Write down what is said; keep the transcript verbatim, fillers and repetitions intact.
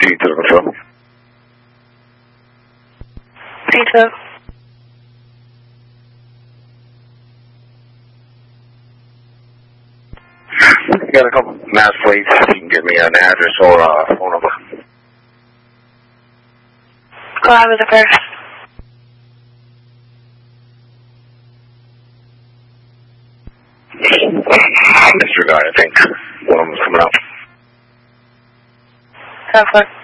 Detail control. Detail. You got a couple mass plates. You can give me an address or a phone number. Go ahead with the first. Disregard, I think. One of them's coming up. Go for it.